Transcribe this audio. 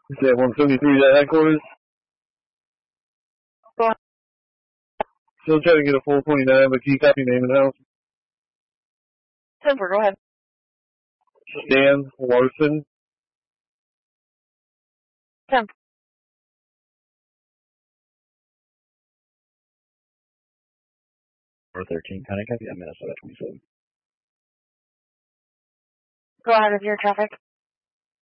Is that 173 at headquarters? Go ahead. Still trying to get a 429, but can you copy name and house? 10-4, go ahead. Stan Larson. 10. Or 13, can I copy that? Minnesota 27. Go ahead with your traffic.